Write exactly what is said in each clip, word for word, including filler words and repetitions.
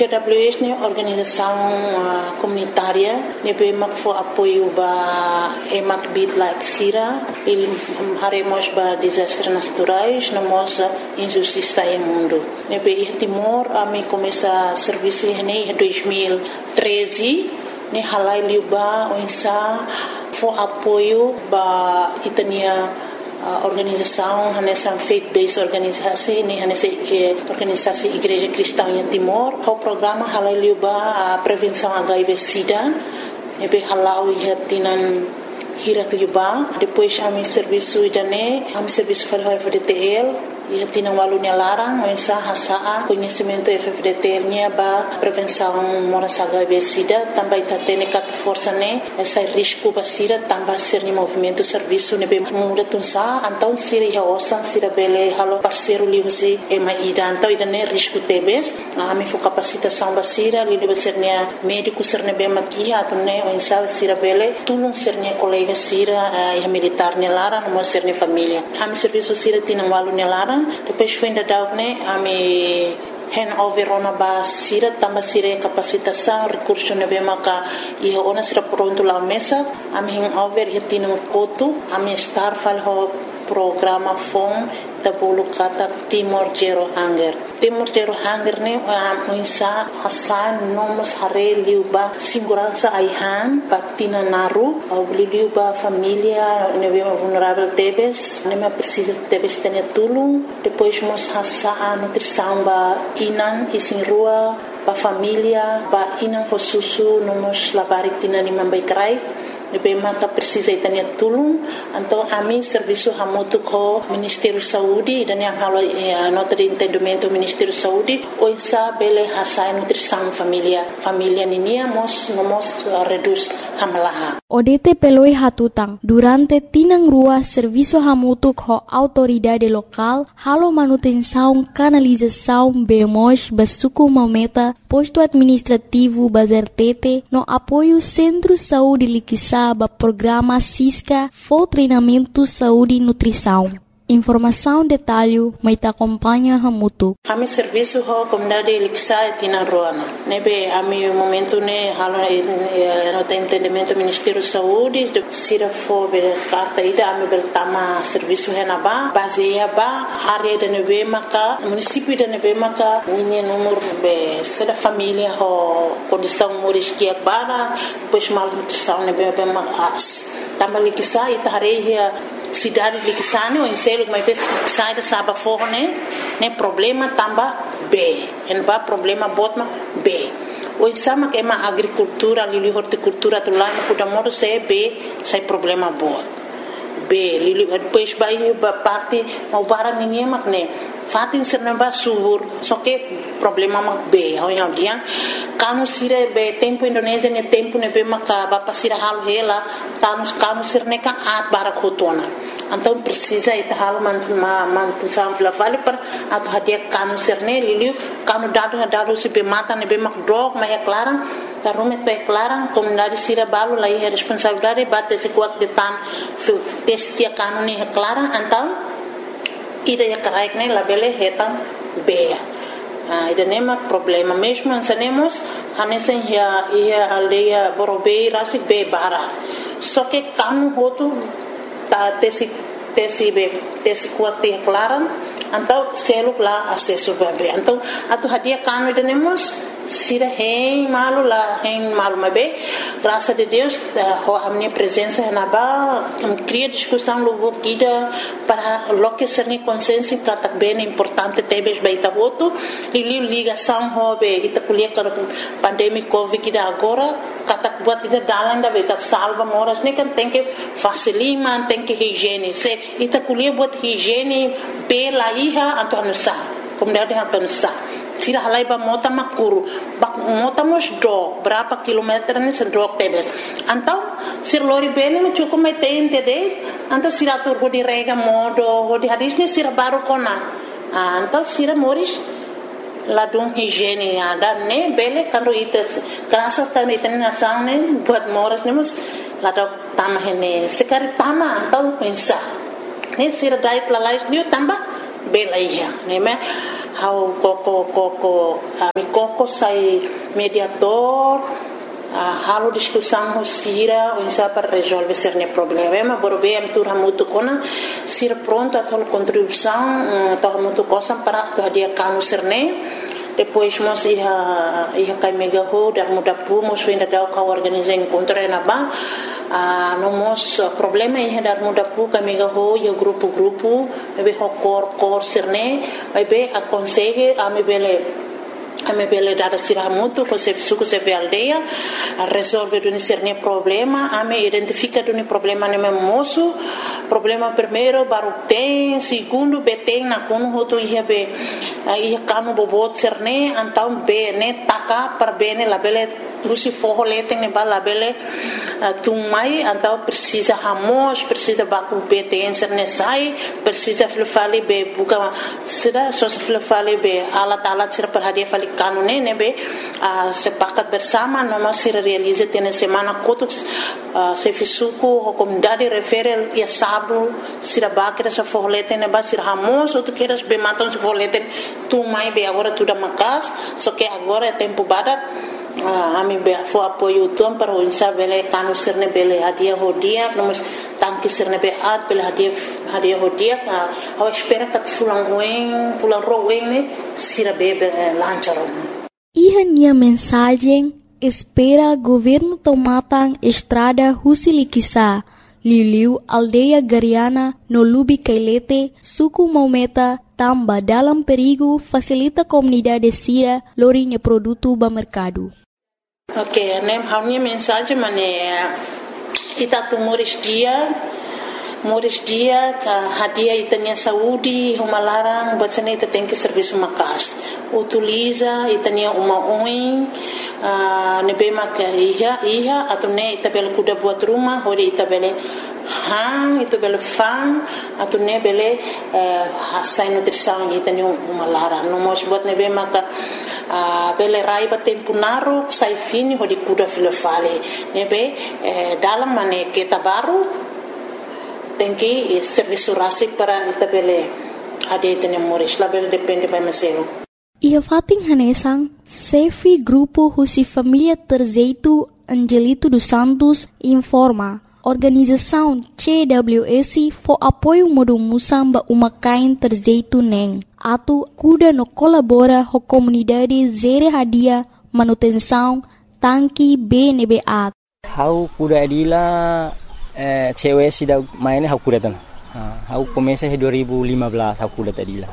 J W S ni organização uh, comunitária ni bema fo apoio ba emak bit like sira il haremos ba desastres naturais na moça injustiça em mundo. Ni be Timor a mi começa serviço em dois mil e treze ni halai liuba oinsa fo apoio ba itania uh, organização nessa faith-based organisasi ni nessa eh, organisasi Igreja Cristã em Timor. O programa halai liuba a prevenção H I V/SIDA ni be halau ia tinan hirak liuba. Depois a mi serviço idane a mi serviço para o F D T L ia tinang walunya larang mensa hasaa conhecimento F D T L nya ba prevenção moras H I V/SIDA também tá tendo cat força né essa risco basira também ser ni movimento serviço ne be muda tunsa então sira ia osan sira bele halo parceiro liusi e mai ida então ida ne risco tebes a mi fo capacitação basira li deve ser nia médico ser ne be makia atau ne mensa sira bele tulung ser nia colega sira ia militar ne larang mo ser ni família a mi serviço sira tinang walunya larang depois foi ainda dar né a me hand over ona ba sira tamba sira capacitação recurso ne bema ka e ona sira pronto lá mesa a me hand over e tino koto a me star fal ho programa fom da bolo kata Timor Zero Hunger Timor Zero Hunger ne a insa hasan nomos hare liuba segurança aihan patina naru au liuba família ne bema vulnerável tebes ne me precisa tebes tenia tulung depois mos hasa a nutrição ba inan isin rua ba família ba inan fo susu nomos labarik tina ni mambai krai Nebe maka precisa itania tulung então a mim serviço hamutu ko Ministério Saúde dan yang halo eh, nota de entendimento Ministério Saúde o insa bele hasai nutrição família família ninia mos mos uh, reduz hamalaha O D T peloi hatutang durante tinang rua serviço hamutu ko autoridade local halo manutenção canalização bemos basuku mameta posto administrativo bazertete no apoio Centro Saúde Liquissa ba programa Cisca for treinamento saúde e nutrição. Informação detalhe mai ta acompanha hamutu. Ami serviço ho comunidade Liquissa tina roana. Nebe ami momento ne halo no entendimento Ministério Saúde sira fo be carta ida ami bertama serviço henaba baseia ba área de nebe maka município de nebe maka ninha número be sera família ho condição moris que bara depois mal nutrição nebe be mas tama Liquissa itareia cidade de Liquissane ou em selo mas vez sai da saba forne né problema tamba B en ba problema botma B o insama que é uma agricultura ali horticultura tu lá no puta modo se B sai problema bot B lili depois vai parte mau barang ninguém mak né fatin serna ba subur só que problema mak B ao yang dia kanu sire be tempo Indonesia ne tempo ne be maka ba pasira hal hela tanus kanu sirne ka at barak hotona então precisa ita hal man man sam fla vale per atu hadia kanu sirne liliu kanu dadu dadu se be mata ne be mak drog ma é clara tarume te clara comunidade sira balu lá é responsabilidade bate se kuat de tan testia kanu ni é clara então ida ya karaik ne labele hetan be ah ida nema problema mesmo ensinamos hanesen ya ia aldeia borobei rasi be bara só que kanu hotu ta tesi tesi be tesi kuate claran então selo lá acesso be então atu hadia kanu ida nemos sira hein malu la hein malu mabe graças a Deus ho a minha presença na ba cria discussão logo guida para lo que ser ni consciência que tá bem importante tebes baita voto e ligação ho be ita kulia para pandemia covid que agora kata buat ida dalan da beta salva moras ne kan tem que facilima tem que higiene se ita kulia buat higiene be la iha antonusa comunidade antonusa sira halai ba mota makuru bak mota mos do berapa kilometer ni sedok tebes antau sir lori bene me cukup metente de antau sira tur go di rega modo go di hadis ni sira baru kona antau sira moris ladung higiene ada ne bele kando ites krasa kan iten nasane buat moras nemus ladok tama hene sekari tama antau pensa ne sira dait lalais ni tamba bela iya ne me hau koko koko ami koko sai mediator uh, halo discussão sira o insa para resolver cerne problema borobe am tur hamutu kona sira pronto a tol contribuição to hamutu cosa para to dia kanu cerne depois nós ia ia kai mega ho dar muda pu nós ainda dá o organizar encontro na ba ah no mos problema ia dar muda pu kai mega ho ia grupo grupo bebe ho cor cor cerne bebe a consegue a me bele a me bele dada sira muito você suco se vê aldeia a resolver do cerne problema a me identifica do problema no meu moço problema primeiro baru tem segundo beteng na kono hoto ia be ia kanu bobot cerne antau be ne taka per bene la bele rusi forro leteng ne bala bele tung mai antau precisa hamos precisa baku beteng cerne sai precisa flufali be buka sira so flufali be alat alat sira perhadia fali kanu ne ne be sepakat bersama noma sira realize tene semana kotuk se fisuku comunidade referel ia sabu sira bakira sa forro leteng ne ba sira hamos outro queiras be matam se forro leteng tung mai be agora tudo macas só que agora é tempo badak a mim be fo apoio tom para o insabele kanu serne bele hadia hodia nós tanque serne be at bele hadia hadia hodia a espera que fulan ruim fulan ruim ne sira be lancharon Iha nia mensagem espera governo tomatang estrada Husilikisa Liliu aldeia Gariana no Lubi Kailete suku Maumeta tamba dalam perigo facilita comunidade sira lorinha produto ba mercado. Ok, né, a minha mensagem é itatu moris dia, moris dia ka hadia itania saúde, uma larang buat sana ita tem que serviço makas. Utiliza itania uma oin, nebe maka iha iha atau ne ita bela kuda buat rumah, hori ita bela hang itu bela fang atau ne bela hasai nutrição itania uma larang. Nomos buat nebe maka Uh, bele raiba tempo naru sai fini hodi kuda filofale nebe eh, dalam mane kita baru tem que serviço rasi para ita bele ade tene moris la bele depende by meselo ia fating hanesang Sefi grupo Husi Família Terzeito Angelito dos Santos informa organização C W S for apoio modo musamba uma kain terzeito neng atu kuda no colabora ho comunidade zere hadia manutenção tanki B N B A hau kuda adila eh, cewek sida maine hau kuda tan hau komesa he dua ribu lima belas hau kuda adila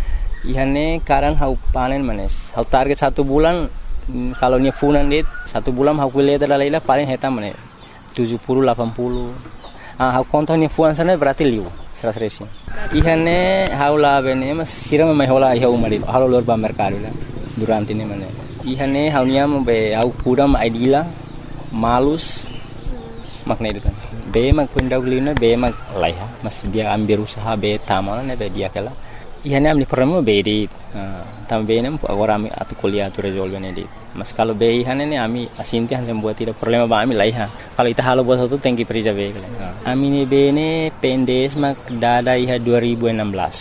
ihane karan hau panen manes hau target satu bulan kalau nya funan dit satu bulan hau kuliah dalailah paling heta manes tujuh puluh delapan puluh ah hau kontonya fuan sana berarti liu seratus resin ihane haula bene mas sirama mai hola iha umari halo lor ba mercado la durante ne mane ihane haunia be au kudam aidila malus makna itu kan be mak kundau lina be mak laiha mas dia ambil usaha be tamal ne be dia kala ihane amni promo be di tam be ne agora ami atu kuliah tu resolve ne di mas kalau be ihane ne ami asinti han buat tidak problema ba ami laiha kalau ita halo buat satu thank you prija be ami ne be ne pendes mak dada iha dua ribu enam belas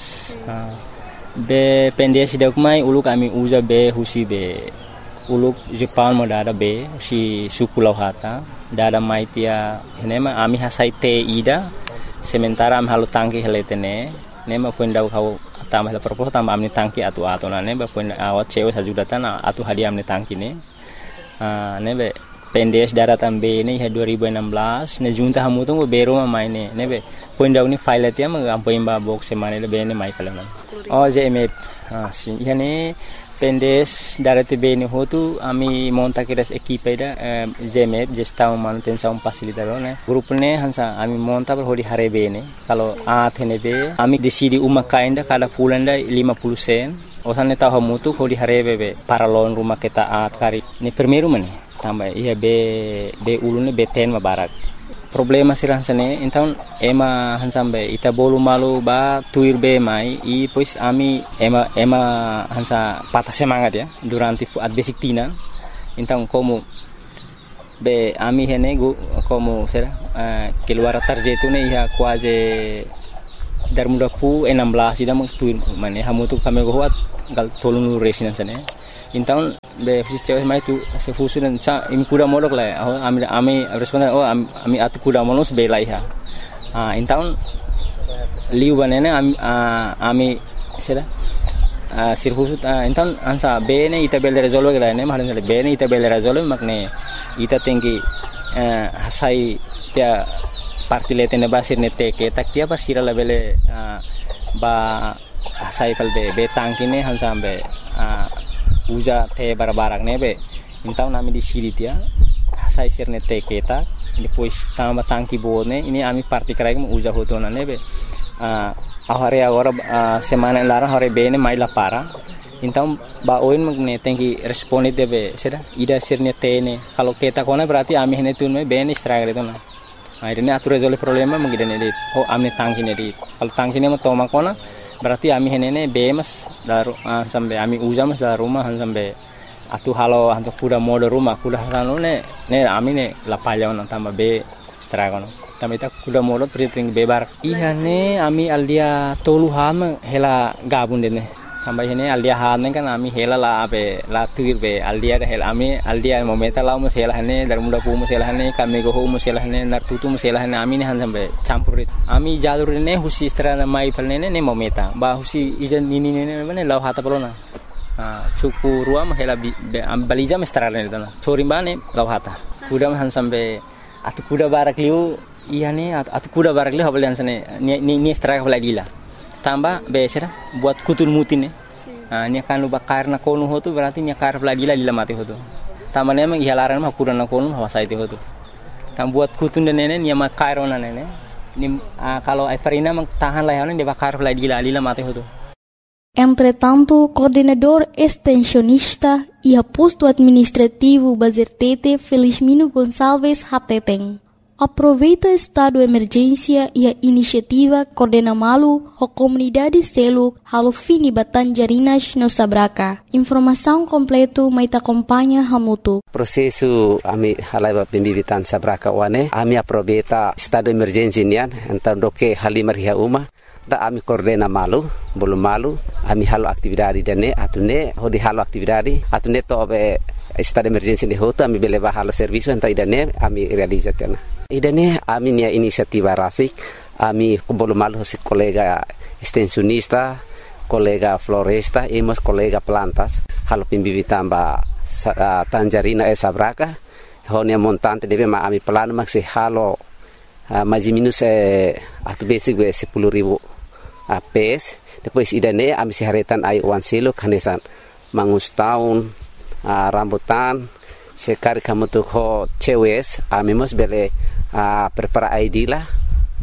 be pendes dak mai uluk ami uza be husi be uluk Jepang mo dada be si suku lauhata dada mai tia nema ami hasai te ida sementara am halo tangki heletene nema pun dau kau tambah la propos tambah amni tangki atu atu nane ba pun awat cewek sajudatan atu hadiah amni tangki ne ah nebe pendes daratan be ne dua ribu enam belas ne junta hamu tu bero mai ne nebe pun dau ni file tia ma ampoin ba box semane le be ne mai kala oh je me ah si yani pendes darate be ne hotu ami monta kiras equipe da zemep gestão manutenção facilitador né grupo ne hansa ami monta per hodi hare be ne kalau a thene be ami decidi uma kainda kada pulanda lima puluh sen osane tahu hamutu hodi hare be para lon rumah kita at kari ni primeiro mane tambah ia be be ulune be ten mabarak problema sirang sane então ema hansambe ita bolu malu ba tuir be mai i pois ami ema ema hansa patah semangat ya durante at basic tina então como be ami hene go como será uh, keluar tarjeto ne ia quase dar muda pu enam belas ida meng tuir mane hamu tu kami go gal tolong resident sana. Então be fiz cewek mai tu se fusu dan cha ini kuda molok lah. Oh ami ami responden oh ami atu kuda molok sebelai ha. Ah então liu banana ami ami seda Uh, sirhusut uh, então ansa bene ita bel resolve gala ne mahalan sale bene ita bel resolve makne ita tengi uh, hasai tia partile tene basir ne te ke tak tia pasira la bele uh, ba hasai pal be be tangkine hansa be uh, uja te barabarak ne be então nami di siri tia hasai sir ne te ke tak depois tama tangki bone ini ami parti krai mo uja hotona ne be uh, ahare agora uh, semana lara hore bene mai la para então ba oin magne tengi responde debe seda ida sirne tene kalau kita kona berarti ami hene tun me bene struggle itu na akhirnya atur resolve problema mengidane dit oh ami tangki ne dit kalau tangki ne toma kona berarti ami hene ne bemas daru uh, sampai ami uja mas daru rumah sampai atu halo hantu kuda mode rumah kuda halo ne ne ami ne la palya na tamba be struggle tamita kuda molot priting bebar ihane ami aldia tolu ham hela gabun dene sampai hene aldia han kan ami hela la abe la tuir be aldia hela ami aldia momenta la mus hela hane dar muda pu mus hela hane kami go mus hela hane nar tutu mus hela hane ami ne han sampai campurit ami jalur ne husi strana mai palne ne momenta ba husi ijan ini ne ne law hata polona suku ruam hela am baliza mestrana ne dana sorimbane law hata kuda han sampai atu kuda barak liu iya nih atau kuda barak lihat belian sana ni ni ni strike lagi lah tambah biasa buat kutul mutin nih ah ni kan lu bakar nak konu hotu berarti ni kar lagi lah lila mati hotu tambah nih emang ihalaran mah kuda nak konu hawasa itu hotu tambah buat kutun dan nenek ni mah kar ona nenek ni kalau Everina mah tahan lah yang dia bakar lagi lah lila mati hotu. Entretanto, coordenador extensionista e aposto administrativo Bazertete Felizmino Gonçalves Hateteng aproveita estado de emergência e a iniciativa Coordena Malu, a comunidade Seluk, halo fini Batanjarinas no Sabraka. Informação completo mai acompanha hamutu. Prosesu ami halai pembibitan Sabraka wane, ami aproveita estado de emergência nian, então doke halimar hia uma, da ami Coordena Malu, belum malu, ami halo aktividade dene, atune, hodi halo aktividade, atune to be estado de emergência de hoto, ami beleva halo serviço, então idane ami realizatena. Idane ami nia inisiativa rasik, ami belum malu si kolega extensionista, kolega floresta, emos kolega plantas, halo pembibitan ba uh, Tanjarina e Sabraka, honia montante debe ma ami plano maksi halo uh, maji minus e uh, atu basic be sepuluh ribu uh, pes, depois idane ami siharetan ai wan silo kanesan mangus tahun uh, rambutan sekali kamu tuh ho cewes ami mos bele uh, prepara I D lah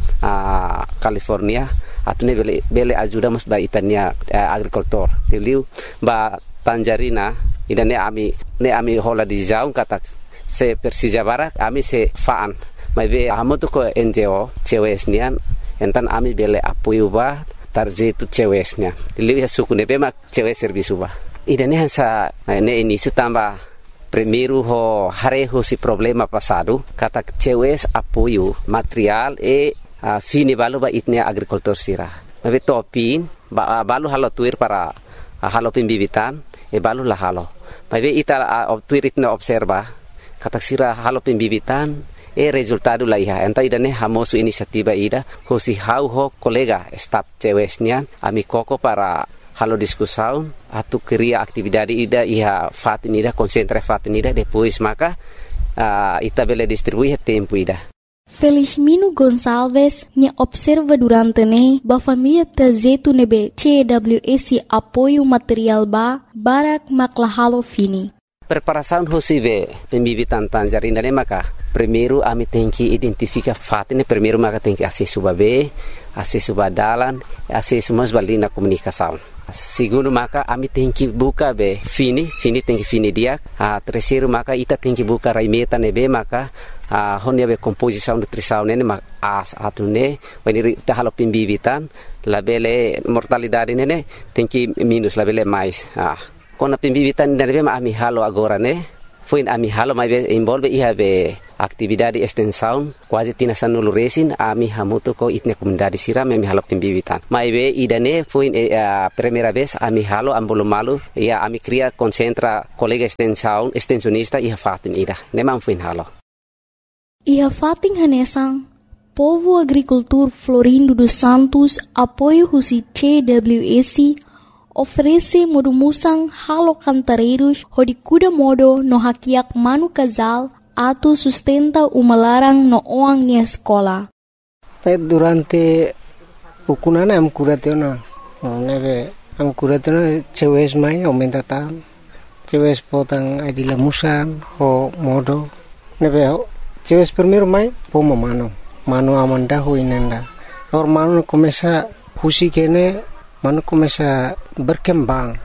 uh, California atune bele bele ajuda mos ba itania uh, agrikultur tiliu ba Tanjarina idane ami ne ami hola di jaung katak se Persija Barak ami se faan mai be amu tuh ko N G O cewes nian entan ami bele apoio ba tarje tu cewes nian tiliu ya suku ne be mak cewes servisu ba idane hansa ne ini tambah primeiro ho hareho si problema passado kata cewes apoio material e uh, fini balu ba itnia agrikultur sira mabe topin ba uh, balu halo tuir para uh, halo pembibitan e balu la halo mabe ita uh, tuir itna observa kata sira halo pembibitan e resultado la iha enta idane hamosu inisiativa ida ho si hau ho kolega staf cewesnya ami koko para halo diskusão atu queria atividade ida iha fatin ida concentra fatin ida depois maka uh, ita bele distribuir tempo ida. Felizmino Gonçalves nya observa durante ne ba família tazetu nebe C W S apoio material ba barak makla halo fini. Preparação hosibe pembibitan Tanjarina ne maka primeiro ami tem que identificar fatin primeiro maka tem que acesso babe acesso badalan acesso mas balina comunicação. Segundo maka ami tem que buka be fini fini tem que fini dia a terceiro maka ita tem que buka raimeta nebe maka a honia be composição nutrição nene mak as atune wani ta halo pembibitan labele mortalidade nene tem que minus labele mais ah kona pembibitan nebe ma ami halo agora ne fuin ami halo mai be involve iha be Aktividade extensão quase tina sanulu resin ami hamutu ko itne comunidade siram ami halo pembibitan. Maibe idane foi a primeira vez ami halo ambolo malu ya ami cria concentra colega extensão extensionista e fatin ida. Nemam foi halo. Ia fatin hanesang Povo Agricultor Florindo dos Santos apoio husi C W S oferece modo musang halo cantareiros hodi kuda modo no hakiak manu casal atau sustenta uma larang no oang nia sekolah. Durante pukunana am kuratena neve am kuratena cewes mai aumenta tam cewes potang adila musan ho modo neve cewes primeiro mai pomo mano mano amanda ho inenda or mano começa husi kene mano começa berkembang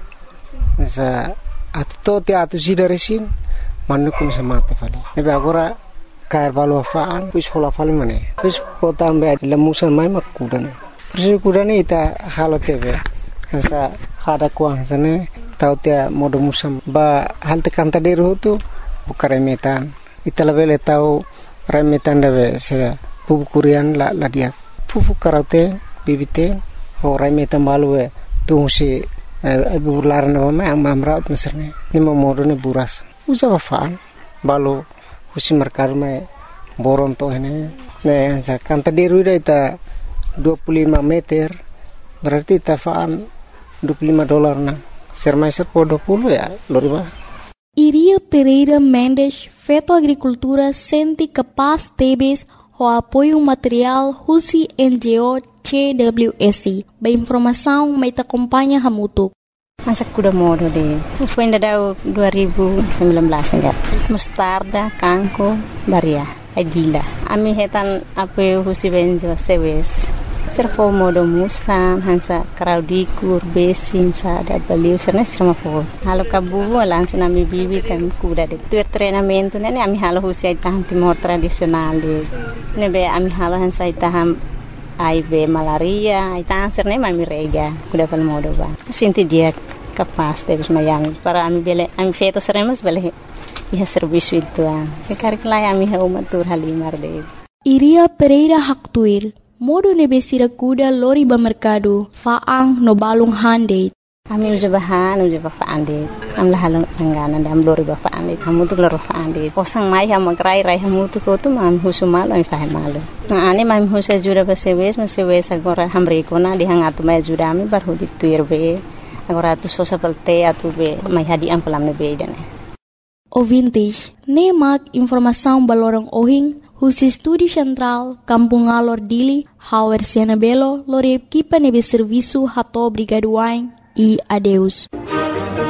sa atto te atu sidaresin manu ko sa mate fali nebe agora kair balu afaan pis hola fali mane pis potan be lamusan mai makudan pis kudan ita halo tebe sa hada kuang sane tau te modo musam ba hal te kanta deru tu bukare metan ita lebele tau remetan debe se pupu kurian la la dia pupu karate bibite ho remetan balu tu si ibu larna ma amamraut meserne ni modo ne buras usa faan balu husi merkar me boron to hene ne sa kanta deru ita dua puluh lima meter berarti ta faan dua puluh lima dolar na sermaiser po dua puluh ya loriba. Iria Pereira Mendes Feto Agricultura senti capaz tebes ho apoio material husi N G O C W S ba informação mai ta acompanha hamutuk. Masa kuda modo de foi ainda dua ribu sembilan belas enggak mustarda kangko baria adila ami hetan apa husi benjo sewes servo modo musan hansa kraudikur besin sa da baliu serna serma po halo kabu langsung ami bibi kan kuda de tur treinamento nene ami halo husi tahan timor tradisional de nebe ami halo hansa taham I B malaria ita serne mami rega kuda pal modo ba sinti dia capaz terus mayang para ami bele ami feto seremos bele ia serviço itu ah sekarang lai ami ha umatur halimar de Iria Pereira Haktuir modo nebesira kuda lori ba mercado faang no balung hande ami uja bahan uja ba faande am la halong angana dam lori ba faande hamu tu lori faande posang mai ha magrai rai hamu tu ko tu mam husumal ami fa malu na ane mam husa jura ba sewes ma sewes agora hamre ko na dihangatu mai jura ami bar hudi tuir be agora tu sosa pelte atu be mai hadi am pelam ne be dane Ouvintes, nemak informação balorang ohing husi Estúdio Central Kampung Alor Dili Hauer Sianabelo lori equipa nebe serviço hato brigaduain e adeus.